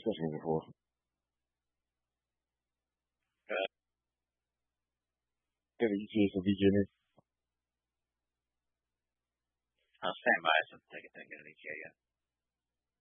discussing before. Get the ETA for VGNA. I'll stand by. So take it. Don't get an ETA yet.